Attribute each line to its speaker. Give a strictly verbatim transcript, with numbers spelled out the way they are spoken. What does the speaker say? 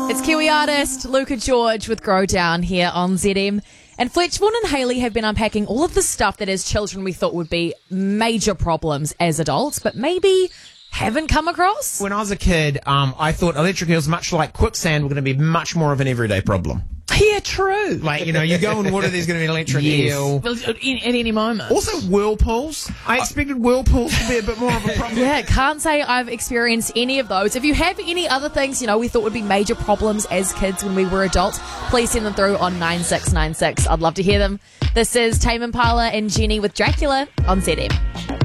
Speaker 1: It's Kiwi artist Luca George with Grow Down here on Z M. And Fletch, Vaughan and Hayley have been unpacking all of the stuff that as children we thought would be major problems as adults, but maybe haven't come across.
Speaker 2: When I was a kid, um, I thought electric eels, much like quicksand, were going to be much more of an everyday problem.
Speaker 3: Yeah, true.
Speaker 2: Like, you know, you go in water, there's going to be an electric
Speaker 3: Yes.
Speaker 2: eel.
Speaker 3: Well, At any at any moment.
Speaker 2: Also, whirlpools. I expected whirlpools to be a bit more of a problem.
Speaker 1: Yeah, can't say I've experienced any of those. If you have any other things, you know, we thought would be major problems as kids when we were adults, please send them through on nine six nine six. I'd love to hear them. This is Tame Impala and Jenny with Dracula on Z M.